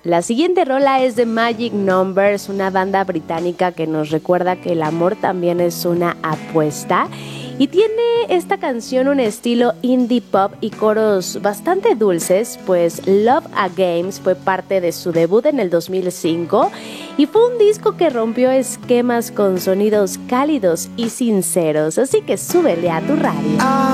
La siguiente rola es de Magic Numbers, una banda británica que nos recuerda que el amor también es una apuesta. Y tiene esta canción un estilo indie pop y coros bastante dulces, pues Love a Games fue parte de su debut en el 2005 y fue un disco que rompió esquemas con sonidos cálidos y sinceros, así que súbele a tu radio.